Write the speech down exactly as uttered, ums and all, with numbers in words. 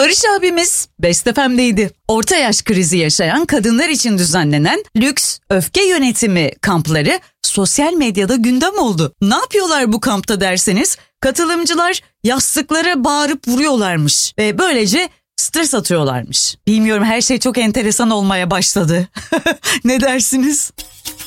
Barış abimiz Best F M'deydi. Orta yaş krizi yaşayan kadınlar için düzenlenen lüks öfke yönetimi kampları sosyal medyada gündem oldu. Ne yapıyorlar bu kampta derseniz, katılımcılar yastıklara bağırıp vuruyorlarmış ve böylece stres atıyorlarmış. Bilmiyorum, her şey çok enteresan olmaya başladı. Ne dersiniz?